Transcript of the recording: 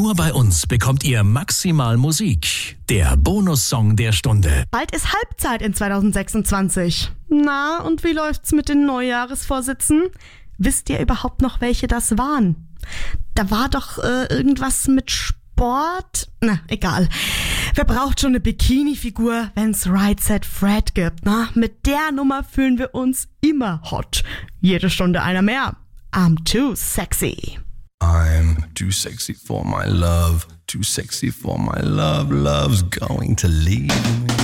Nur bei uns bekommt ihr maximal Musik. Der Bonussong der Stunde. Bald ist Halbzeit in 2026. Na, und wie läuft's mit den Neujahresvorsätzen? Wisst ihr überhaupt noch, welche das waren? Da war doch irgendwas mit Sport? Na, egal. Wer braucht schon eine Bikini-Figur, wenn's Right Set Fred gibt, na? Mit der Nummer fühlen wir uns immer hot. Jede Stunde einer mehr. I'm too sexy. I'm too sexy for my love, too sexy for my love, love's going to leave me.